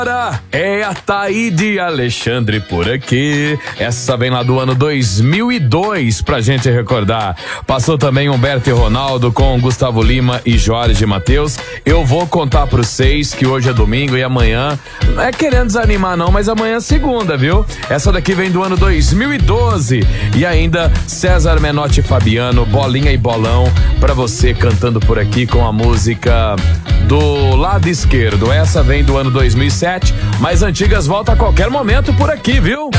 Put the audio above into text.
É a Taíde Alexandre por aqui. Essa vem lá do ano 2002 pra gente recordar. Passou também Humberto e Ronaldo com Gustavo Lima e Jorge Mateus. Eu vou contar pros vocês que hoje é domingo e amanhã, não é querendo desanimar não, mas amanhã é segunda, viu? Essa daqui vem do ano 2012 e ainda César Menotti e Fabiano, Bolinha e Bolão pra você cantando por aqui com a música do lado esquerdo. Essa vem do ano 2007, mas antigas volta a qualquer momento por aqui, viu?